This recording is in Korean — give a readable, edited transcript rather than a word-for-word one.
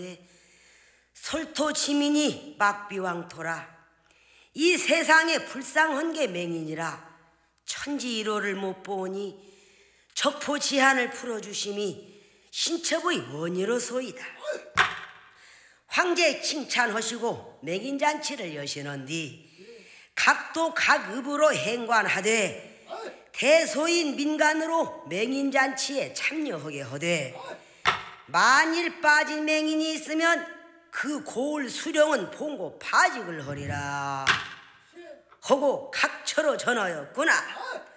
설토지민이 막비왕토라. 이 세상에 불쌍한 게 맹인이라 천지일호를 못 보니 적포지한을 풀어주심이 신첩의 원이로소이다. 황제 칭찬하시고 맹인잔치를 여시는디 각도 각읍으로 행관하되 대소인 민간으로 맹인잔치에 참여하게 하되 만일 빠진 맹인이 있으면 그 고을 수령은 봉고 파직을 하리라 하고 각처로 전하였구나.